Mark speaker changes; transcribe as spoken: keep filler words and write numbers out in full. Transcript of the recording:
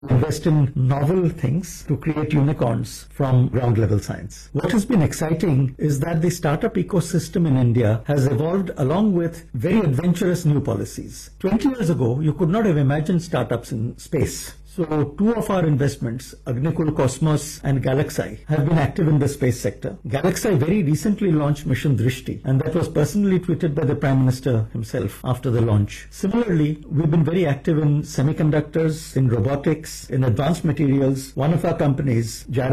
Speaker 1: invest in novel things to create unicorns from ground level science. What has been exciting is that the startup ecosystem in India has evolved along with very adventurous new policies. twenty years ago, you could not have imagined startups in space. So two of our investments, Agnikul Cosmos and Galaxy, have been active in the space sector. Galaxy very recently launched Mission Drishti, and that was personally tweeted by the Prime Minister himself after the launch. Similarly, we've been very active in semiconductors, in robotics, in advanced materials. One of our companies, J A R